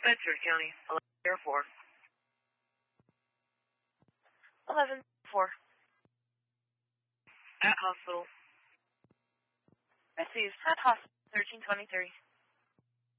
Bedford County, 11-4. 11-4. At hospital. Received at hospital 1323.